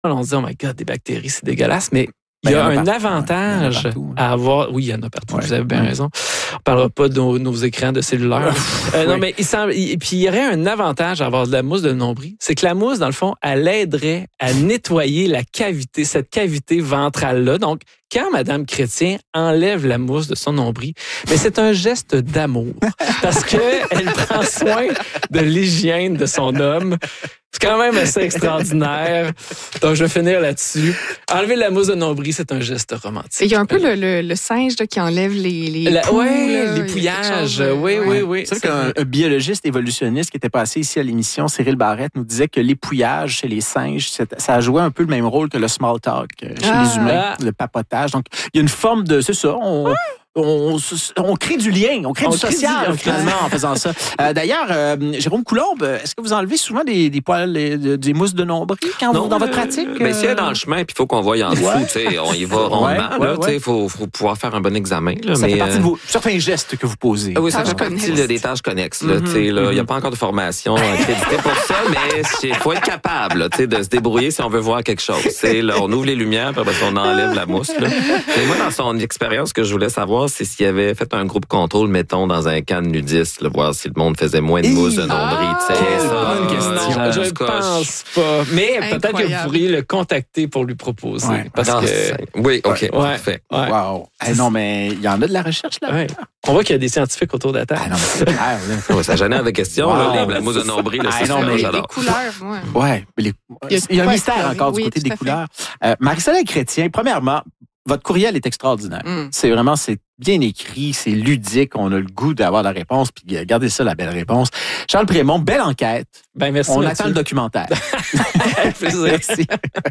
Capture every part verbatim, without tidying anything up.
on se dit, oh my God, des bactéries, c'est dégueulasse, mais il y a ben, un partout, avantage ouais, partout, à avoir. Oui, il y en a partout, ouais, vous avez bien ouais. raison. On ne parlera pas de nos, nos écrans de cellulaire. euh, non, oui. mais il semble. Et puis, il y aurait un avantage à avoir de la mousse de nombril. C'est que la mousse, dans le fond, elle aiderait à nettoyer la cavité, cette cavité ventrale-là. Donc, quand Mme Chrétien enlève la mousse de son nombril, mais c'est un geste d'amour parce qu'elle prend soin de l'hygiène de son homme. C'est quand même assez extraordinaire. Donc, je vais finir là-dessus. Enlever la mousse de nombril, c'est un geste romantique. Il y a un peu le, le, le singe là, qui enlève les, les La, poux, ouais, là, les pouillages. De... Oui, oui, ouais. oui. C'est vrai qu'un un biologiste évolutionniste qui était passé ici à l'émission, Cyril Barrette, nous disait que l'épouillage chez les singes, ça a joué un peu le même rôle que le small talk chez ah. les humains, le papotage. Donc, il y a une forme de... C'est ça, on... Ah. On, on crée du lien, on crée on du crée social du, finalement en faisant ça. Euh, d'ailleurs, euh, Jérôme Coulombe, est-ce que vous enlevez souvent des, des poils, des, des mousses de nombril quand non, vous, dans votre pratique? Euh, mais si elle est dans le chemin, puis il faut qu'on voie en dessous, ouais. tu sais, on y va rondement, ouais, là, ouais, tu sais, il faut, faut pouvoir faire un bon examen. Là, ça mais, fait partie euh... de vos certains gestes que vous posez. Ah oui, ça fait partie là, des tâches connexes. Là, mm-hmm, il n'y a pas encore de formation accréditée pour ça, mais il faut être capable là, de se débrouiller si on veut voir quelque chose. Là, on ouvre les lumières, puis on enlève la mousse. Là. Mais moi, dans son expérience, ce que je voulais savoir, c'est s'il y avait fait un groupe contrôle, mettons, dans un camp de nudistes, là, voir si le monde faisait moins de mousse de nombril. Ah, bonne question. Euh, je ne pense pas. Mais incroyable. Peut-être que vous pourriez le contacter pour lui proposer. Ouais. Parce non, que... Oui, OK, ouais. parfait. Ouais. Wow. Eh non, mais il y en a de la recherche là. Ouais. On voit qu'il y a des scientifiques autour de la table. Ah non, mais c'est clair. Là. Ouais, ça génère des questions. Wow, là, la mousse de nombril, là, ah, c'est non, mais j'adore. Les couleurs, moi. Ouais. Les... Il y a, il y a un mystère encore oui, du côté des couleurs. Euh, Marie-Soleil Chrétien, premièrement, votre courriel est extraordinaire. Mm. C'est vraiment, c'est bien écrit, c'est ludique, on a le goût d'avoir la réponse, puis regardez ça, la belle réponse. Charles Prémont, belle enquête. Ben merci. On Mathieu. attend le documentaire. Merci.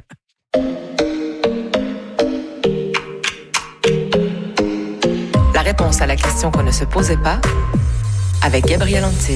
La réponse à la question qu'on ne se posait pas, avec Gabriel Antil.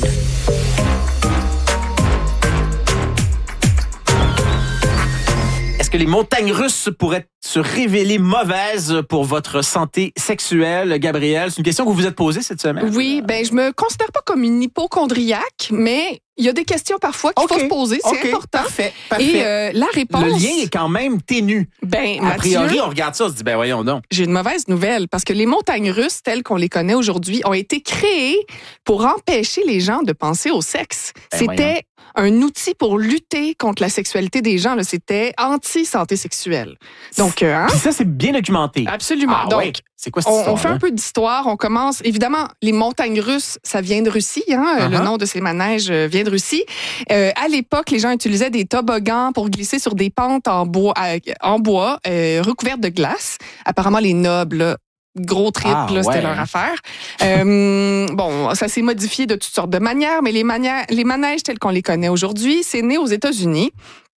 Est-ce que les montagnes russes pourraient se révéler mauvaises pour votre santé sexuelle, Gabrielle? C'est une question que vous vous êtes posée cette semaine. Oui, ben je me considère pas comme une hypochondriaque, mais il y a des questions parfois qu'il okay. faut se poser, c'est okay. important. Parfait, parfait. Et euh, la réponse... Le lien est quand même ténu. Ben, a Mathieu, priori, on regarde ça, on se dit, ben voyons donc. J'ai une mauvaise nouvelle, parce que les montagnes russes, telles qu'on les connaît aujourd'hui, ont été créées pour empêcher les gens de penser au sexe. Ben, C'était... Voyons. un outil pour lutter contre la sexualité des gens. Là, c'était anti-santé sexuelle. Donc, euh, hein? Puis ça, c'est bien documenté. Absolument. Ah, Donc, ouais. C'est quoi cette on, histoire, on fait un peu d'histoire. On commence, évidemment, les montagnes russes, ça vient de Russie. Hein? Uh-huh. Le nom de ces manèges vient de Russie. Euh, à l'époque, les gens utilisaient des toboggans pour glisser sur des pentes en bois, en bois euh, recouvertes de glace. Apparemment, les nobles, là, gros trip, ah, là, c'était ouais. leur affaire. Euh, bon, ça s'est modifié de toutes sortes de manières, mais les, manières, les manèges tels qu'on les connaît aujourd'hui, c'est né aux États-Unis.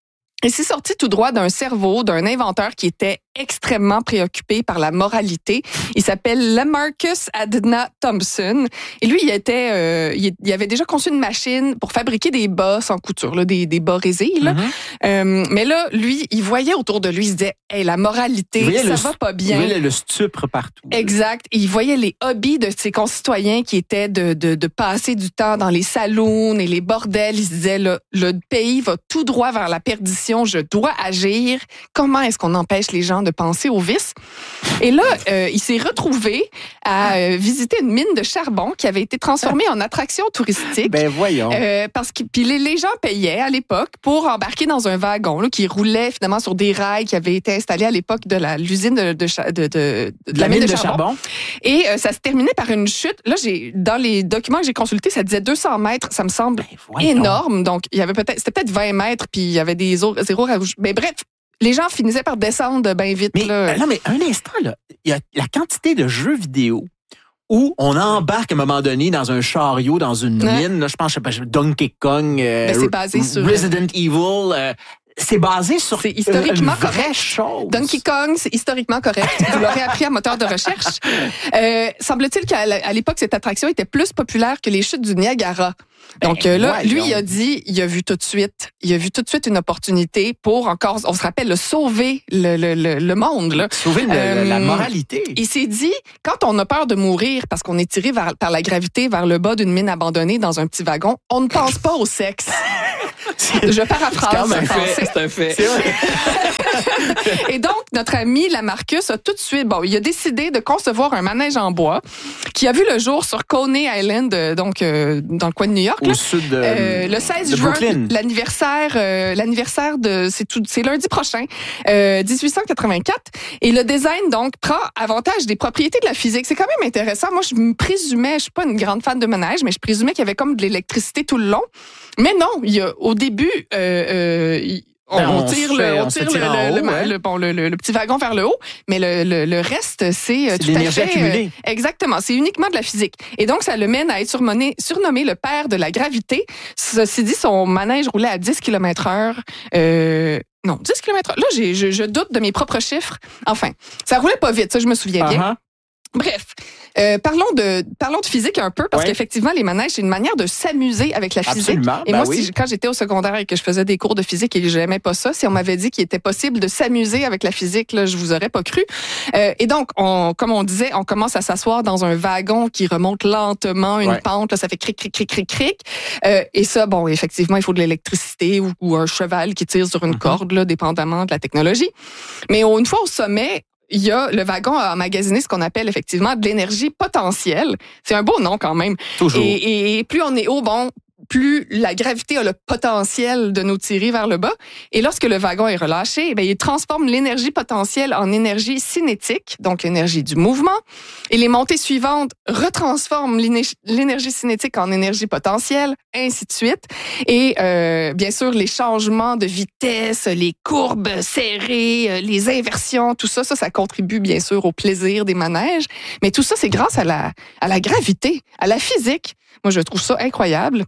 Et c'est sorti tout droit d'un cerveau d'un inventeur qui était extrêmement préoccupé par la moralité. Il s'appelle Lamarcus Adna Thompson. Et lui, il était, euh, il avait déjà conçu une machine pour fabriquer des bas sans couture, là, des, des bas résés. Là. Mm-hmm. Euh, mais là, lui, il voyait autour de lui, il se disait, hey, la moralité, ça le, va pas bien. Il voyait le stupre partout. Exact. Et il voyait les hobbies de ses concitoyens qui étaient de, de, de passer du temps dans les saloons et les bordels. Il se disait, le, le pays va tout droit vers la perdition. Je dois agir. Comment est-ce qu'on empêche les gens de penser au vice? Et là, euh, il s'est retrouvé à euh, visiter une mine de charbon qui avait été transformée en attraction touristique. Ben voyons. Euh, parce que puis les, les gens payaient à l'époque pour embarquer dans un wagon là, qui roulait finalement sur des rails qui avaient été installés à l'époque de la l'usine de, de, de, de, de, de la, la mine, mine de, de charbon. charbon. Et euh, ça se terminait par une chute. Là, j'ai dans les documents que j'ai consultés, ça disait deux cents mètres. Ça me semble ben énorme. Donc, il y avait peut-être c'était peut-être vingt mètres, puis il y avait des zéro rouge. Mais bref, les gens finissaient par descendre bien vite. Mais, là. Non, mais un instant, là, il y a la quantité de jeux vidéo où on embarque à un moment donné dans un chariot, dans une ouais. mine. Là, je pense, je sais pas, Donkey Kong, euh, ben, c'est basé sur Resident Evil. Euh, c'est basé sur c'est historiquement une vraie correct. chose. Donkey Kong, c'est historiquement correct. Vous l'aurez appris à moteur de recherche. Euh, semble-t-il qu'à l'époque, cette attraction était plus populaire que les chutes du Niagara. Donc ben, là, voyons. Lui, il a dit, il a vu tout de suite, il a vu tout de suite une opportunité pour encore, on se rappelle, le sauver le, le, le, le monde. Là. Sauver le, euh, la moralité. Il s'est dit, quand on a peur de mourir parce qu'on est tiré vers, par la gravité vers le bas d'une mine abandonnée dans un petit wagon, on ne pense pas au sexe. Je paraphrase. C'est un fait. C'est un fait. C'est vrai. Et donc, notre ami Lamarcus a tout de suite, bon, il a décidé de concevoir un manège en bois qui a vu le jour sur Coney Island, donc euh, dans le coin de New York. Au là. sud de, euh, le seize juin, l'anniversaire, euh, l'anniversaire de, c'est tout, c'est lundi prochain, euh, dix-huit cent quatre-vingt-quatre. Et le design donc prend avantage des propriétés de la physique. C'est quand même intéressant. Moi, je me présumais, je suis pas une grande fan de manège, mais je présumais qu'il y avait comme de l'électricité tout le long. Mais non, il y a, au début, euh, euh, il, On, on tire, le, on tire, le, le, haut, le, ouais. le, bon, le, le, le petit wagon vers le haut, mais le, le, le reste, c'est, c'est tout à fait... accumulée. Euh, exactement, c'est uniquement de la physique. Et donc, ça le mène à être surnommé, surnommé le père de la gravité. Ceci dit, son manège roulait à dix kilomètres heure. Euh, non, dix kilomètres heure. Là, j'ai, je, je doute de mes propres chiffres. Enfin, ça roulait pas vite, ça, je me souviens bien. Uh-huh. Bref, euh, parlons de parlons de physique un peu, parce ouais. qu'effectivement, les manèges, c'est une manière de s'amuser avec la physique. Absolument, et ben moi, oui. si, quand j'étais au secondaire et que je faisais des cours de physique et que j'aimais pas ça, si on m'avait dit qu'il était possible de s'amuser avec la physique, là, je vous aurais pas cru. Euh, et donc, on, comme on disait, on commence à s'asseoir dans un wagon qui remonte lentement une ouais. pente. Là, ça fait cric, cric, cric, cric, cric. Euh, et ça, bon, effectivement, il faut de l'électricité ou, ou un cheval qui tire sur une mm-hmm. corde, là, dépendamment de la technologie. Mais une fois au sommet, il y a, le wagon a emmagasiné ce qu'on appelle effectivement de l'énergie potentielle. C'est un beau nom quand même. Toujours. Et, et plus on est haut, bon, plus la gravité a le potentiel de nous tirer vers le bas. Et lorsque le wagon est relâché, bien, il transforme l'énergie potentielle en énergie cinétique, donc l'énergie du mouvement. Et les montées suivantes retransforment l'énergie cinétique en énergie potentielle, ainsi de suite. Et euh, bien sûr, les changements de vitesse, les courbes serrées, les inversions, tout ça, ça, ça contribue bien sûr au plaisir des manèges. Mais tout ça, c'est grâce à la, à la gravité, à la physique. Moi, je trouve ça incroyable.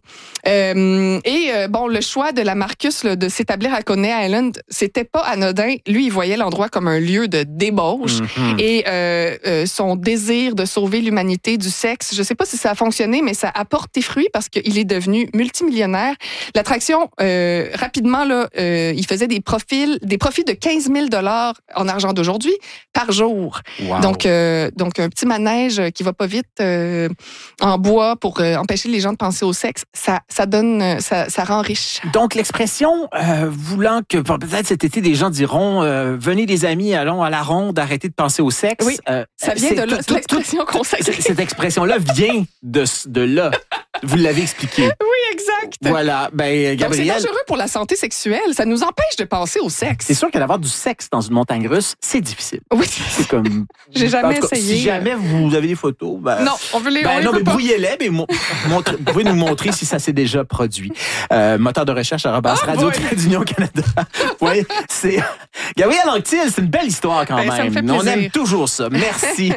Euh, et euh, bon, le choix de Lamarcus là, de s'établir à Coney Island, c'était pas anodin. Lui, il voyait l'endroit comme un lieu de débauche. Mm-hmm. Et euh, euh, son désir de sauver l'humanité du sexe, je sais pas si ça a fonctionné, mais ça a porté fruit parce qu'il est devenu multimillionnaire. L'attraction, euh, rapidement, là, euh, il faisait des profils, des profits de quinze mille dollars en argent d'aujourd'hui par jour. Wow. Donc, euh, donc, un petit manège qui va pas vite euh, en bois pour euh, empêcher les gens de penser au sexe, ça, ça donne, ça, ça rend riche. Donc, l'expression euh, voulant que peut-être cet été, des gens diront euh, « Venez les amis, allons à la ronde, arrêtez de penser au sexe oui, ». Euh, ça vient de là, c'est l'expression consacrée. Cette expression-là vient de, de là. Vous l'avez expliqué. Oui, exact. Voilà. Ben, Gabrielle... Donc, c'est dangereux pour la santé sexuelle. Ça nous empêche de penser au sexe. C'est sûr que d'avoir du sexe dans une montagne russe, c'est difficile. Oui. C'est comme... J'ai jamais cas, essayé. Si jamais vous avez des photos... Ben, non, on veut les... Ben, on non, les mais brouillez-les, mais mo- montre, vous pouvez nous montrer si ça s'est déjà produit. Euh, moteur de recherche à Robas ah, Radio ouais. d'Union Canada. Oui, c'est... Gabrielle Anctil, c'est une belle histoire quand ben, même. Ça me fait plaisir. On aime toujours ça. Merci.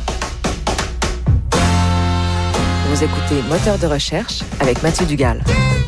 Vous écoutez Moteur de recherche avec Mathieu Dugal.